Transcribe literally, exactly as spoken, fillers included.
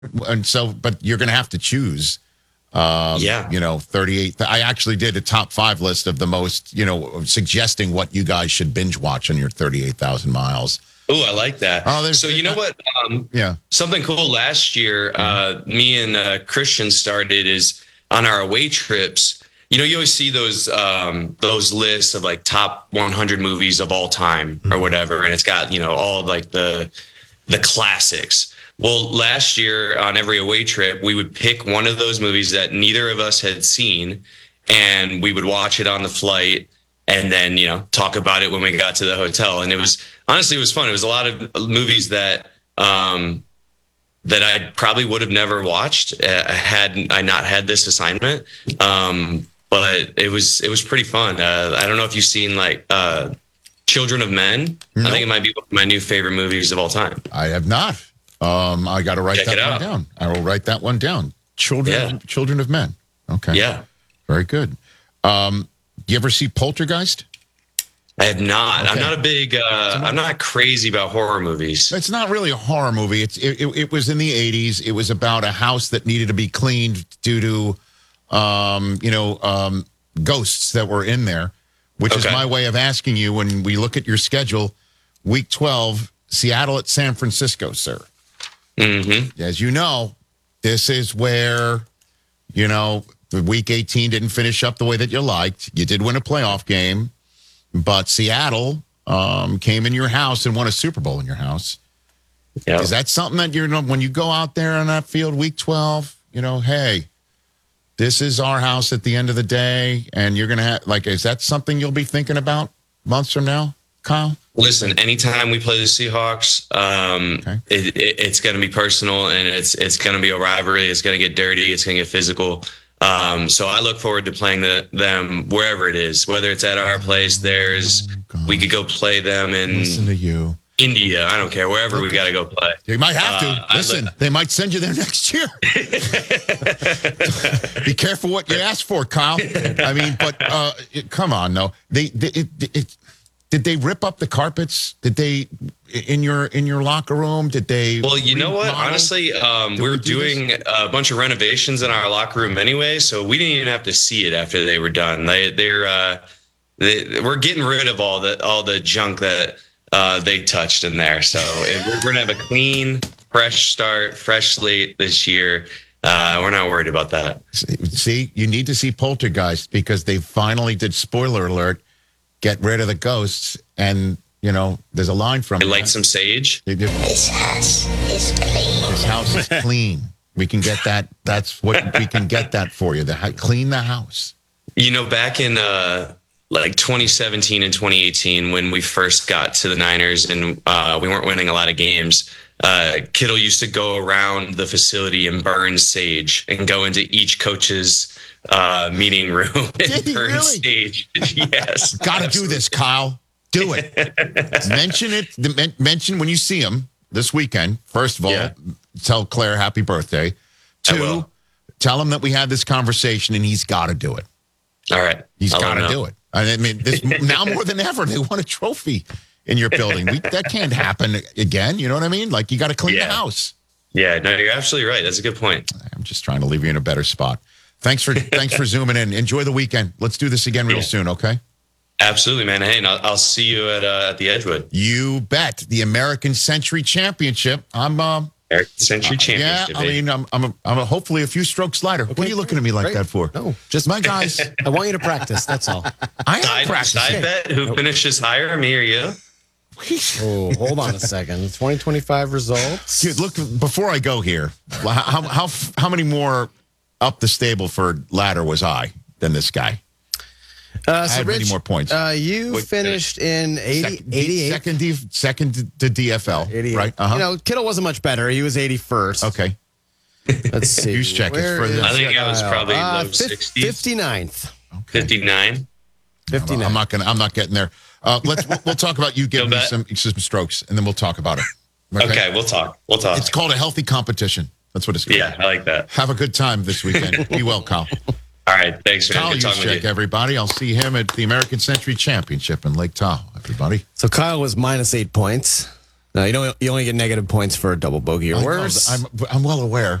And so, but you're going to have to choose. Um, yeah. You know, thirty-eight. I actually did a top five list of the most, you know, suggesting what you guys should binge watch on your thirty-eight thousand miles. Oh, I like that. Oh, so you know what? Um, yeah. Something cool last year, uh, me and uh, Christian started is on our away trips. You know, you always see those um, those lists of like top one hundred movies of all time or whatever, and it's got, you know, all like the the classics. Well, last year on every away trip, we would pick one of those movies that neither of us had seen, and we would watch it on the flight, and then, you know, talk about it when we got to the hotel. And it was honestly, it was fun. It was a lot of movies that um, that I probably would have never watched uh, had I not had this assignment. Um, but it was it was pretty fun. Uh, I don't know if you've seen like uh, Children of Men. Nope. I think it might be one of my new favorite movies of all time. I have not. Um, I got to write Check that one down. I will write that one down. Children, yeah. of, Children of Men. Okay. Yeah. Very good. Um, you ever see Poltergeist? I have not. Okay. I'm not a big. Uh, not, I'm not crazy about horror movies. It's not really a horror movie. It's it, it, it was in the eighties. It was about a house that needed to be cleaned due to, um, you know, um, ghosts that were in there. Which okay. is my way of asking you when we look at your schedule, week twelve, Seattle at San Francisco, sir. Mm-hmm. As you know, this is where, you know, week eighteen didn't finish up the way that you liked. You did win a playoff game, but Seattle um, came in your house and won a Super Bowl in your house. Yep. Is that something that you're, when you go out there on that field week twelve, you know, hey, this is our house at the end of the day, and you're going to have, like, is that something you'll be thinking about months from now, Kyle? Listen, anytime we play the Seahawks, um, okay. it, it, it's going to be personal, and it's it's going to be a rivalry. It's going to get dirty. It's going to get physical. Um, so I look forward to playing the, them wherever it is, whether it's at our place, theirs. Oh, we could go play them in Listen to you. India. I don't care. Wherever okay. we got to go play. You might have to. Uh, Listen, li- they might send you there next year. Be careful what you ask for, Kyle. I mean, but uh, it, come on, no. They, they it, it, Did they rip up the carpets? Did they in your in your locker room? Did they? Well, you know what? Honestly, um, we were doing this? a bunch of renovations in our locker room anyway, so we didn't even have to see it after they were done. They they're uh, they, we're getting rid of all the all the junk that uh, they touched in there. So we're gonna have a clean, fresh start, fresh slate this year. Uh, we're not worried about that. See, you need to see Poltergeist because they finally did. Spoiler alert. Get rid of the ghosts, and, you know, there's a line from it. Light some sage. They did. This house is clean. This house is clean. We can get that. That's what we can get that for you. The clean the house. You know, back in uh, like twenty seventeen and twenty eighteen, when we first got to the Niners and uh, we weren't winning a lot of games, uh, Kittle used to go around the facility and burn sage and go into each coach's uh meeting room and burn really? stage. Yes. Gotta do this, Kyle. Do it. Mention it. Mention when you see him this weekend. First of all, yeah. Tell Claire happy birthday. Two, tell him that we had this conversation and he's got to do it. All right. He's got to do it. I mean, this now more than ever, they want a trophy in your building. We, that can't happen again. You know what I mean? Like, you got to clean yeah. the house. Yeah, no, you're absolutely right. That's a good point. I'm just trying to leave you in a better spot. Thanks for thanks for zooming in. Enjoy the weekend. Let's do this again real yeah. soon, okay? Absolutely, man. Hey, and I'll, I'll see you at uh, at the Edgewood. You bet. The American Century Championship. I'm uh, American Century uh, Championship. Yeah, I mean, I'm I'm a, I'm a hopefully a few strokes lighter. Okay, what are you looking at me like great. that for? No, just my guys. I want you to practice. That's all. I am side, practicing. Side bet. Who nope. finishes higher, me or you? Oh, hold on a second. twenty twenty-five results. Dude, look, before I go here, how how how many more up the stable for ladder was I than this guy? Uh, I so had Rich, many more points. Uh, you Wait, finished in eighty, second, eighty-eight. Second, D, second to D F L, eighty-eight. right? Uh-huh. You know, Kittle wasn't much better. He was eighty-first. Okay. Let's see. Use check is for this. I think I was probably uh, low sixties. fifty-ninth. Okay. fifty-nine. fifty-nine. I'm not gonna. I'm not getting there. Uh, let's. We'll, we'll talk about you giving me some some strokes, and then we'll talk about it. Okay? okay, we'll talk. We'll talk. It's called a healthy competition. That's what it's called. Yeah, I like that. Have a good time this weekend. Be well, Kyle. All right, thanks, man. Kyle Good talking Juszczyk, with you. everybody. I'll see him at the American Century Championship in Lake Tahoe, everybody. So Kyle was minus eight points. No, you don't. You only get negative points for a double bogey or I know, worse. I'm, I'm well aware.